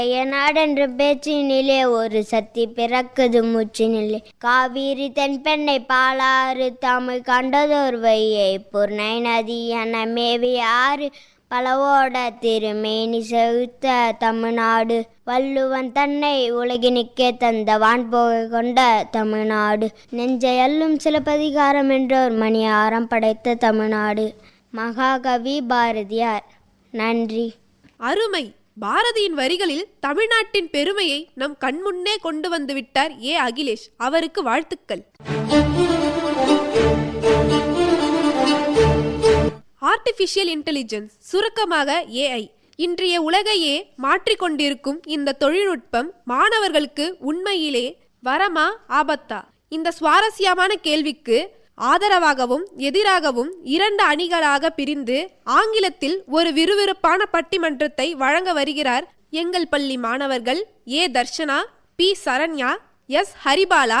என்னாடென்ற பேச்சினிலே ஒரு சக்தி பிறக்குது மூச்சினிலே. காவிரி தென்பெண்ணை பாலாறு தமிழ் கண்டதோர் வையை பொருணை நதி என மேவிய ஆறு பலவோட திருமேனி செலுத்த தமிழ்நாடு. வள்ளுவன் தன்னை உலகினுக்கே தந்த வான்போகை கொண்ட தமிழ்நாடு. நெஞ்சை அள்ளும் சிலப்பதிகாரம் என்றோர் மணியாரம் படைத்த தமிழ்நாடு. மகாகவி பாரதியார். நன்றி. அருமை. பாரதியின் வரிகளில் தமிழ்நாட்டின் பெருமையை நம் கண்முன்னே கொண்டு வந்து விட்டார் அகிலேஷ். அவருக்கு வாழ்த்துக்கள். ஆர்டிஃபிஷியல் இன்டெலிஜென்ஸ், சுருக்கமாக AI, இன்றைய உலகையே மாற்றிக்கொண்டிருக்கும் இந்த தொழில்நுட்பம் மாணவர்களுக்கு உண்மையிலே வரமா ஆபத்தா? இந்த சுவாரஸ்யமான கேள்விக்கு ஆதரவாகவும் எதிராகவும் 2 அணிகளாக பிரிந்து ஆங்கிலத்தில் ஒரு விறுவிறுப்பான பட்டிமன்றத்தை வழங்க வருகிறார் எங்கள் பள்ளி மாணவர்கள் தர்ஷனா, P சரண்யா, S ஹரிபாலா,